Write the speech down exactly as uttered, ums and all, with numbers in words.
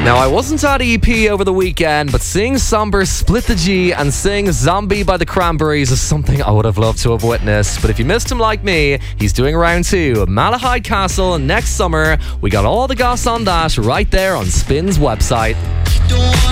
Now, I wasn't at E P over the weekend, but seeing Somber split the G and sing Zombie by the Cranberries is something I would have loved to have witnessed. But if you missed him like me, he's doing round two, Malahide Castle, next summer. We got all the goss on that right there on Spin's website.